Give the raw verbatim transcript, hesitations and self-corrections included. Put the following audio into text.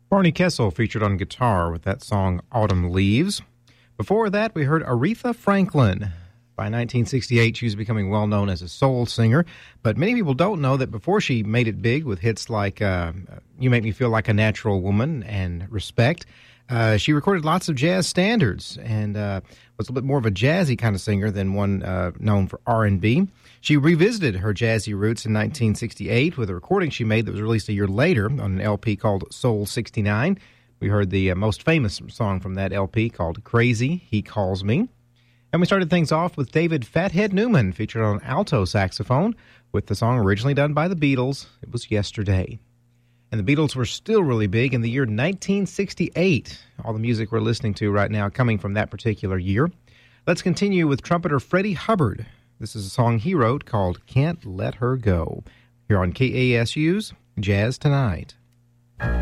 Barney Kessel featured on guitar with that song Autumn Leaves. Before that, we heard Aretha Franklin. By nineteen sixty-eight, she was becoming well known as a soul singer, but many people don't know that before she made it big with hits like uh, You Make Me Feel Like a Natural Woman and Respect, uh, she recorded lots of jazz standards and uh, was a little bit more of a jazzy kind of singer than one uh, known for R and B. She revisited her jazzy roots in nineteen sixty-eight with a recording she made that was released a year later on an L P called Soul sixty-nine. We heard the uh, most famous song from that L P called Crazy, He Calls Me. And we started things off with David Fathead Newman, featured on alto saxophone, with the song originally done by the Beatles. It was Yesterday. And the Beatles were still really big in the year nineteen sixty-eight. All the music we're listening to right now coming from that particular year. Let's continue with trumpeter Freddie Hubbard. This is a song he wrote called Can't Let Her Go, here on K A S U's Jazz Tonight.